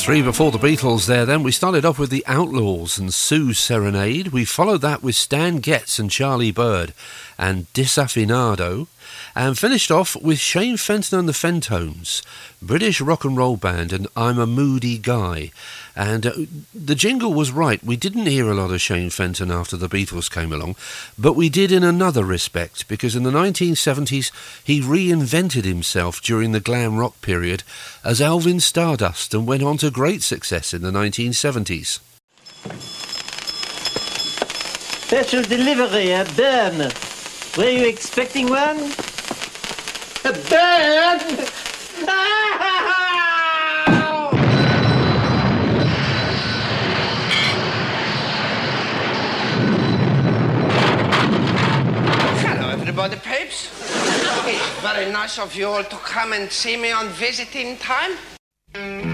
Three before the Beatles there then. We started off with the Outlaws and Sue's Serenade. We followed that with Stan Getz and Charlie Bird and Disafinado. And finished off with Shane Fenton and the Fentones, British rock and roll band, and I'm a Moody Guy. And the jingle was right. We didn't hear a lot of Shane Fenton after the Beatles came along, but we did in another respect, because in the 1970s he reinvented himself during the glam rock period as Alvin Stardust and went on to great success in the 1970s. Special delivery, a burn. Were you expecting one? A burn? Hello, everybody, Papes. It's very nice of you all to come and see me on visiting time.